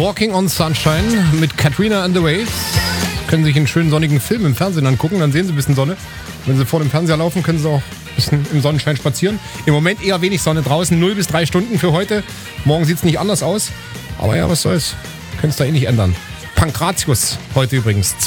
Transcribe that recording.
Walking on Sunshine mit Katrina and the Waves. Können sich einen schönen sonnigen Film im Fernsehen angucken, dann sehen Sie ein bisschen Sonne. Wenn Sie vor dem Fernseher laufen, können Sie auch ein bisschen im Sonnenschein spazieren. Im Moment eher wenig Sonne draußen, 0 bis 3 Stunden für heute. Morgen sieht es nicht anders aus. Aber ja, was soll's. Können es da eh nicht ändern. Pankratius heute übrigens.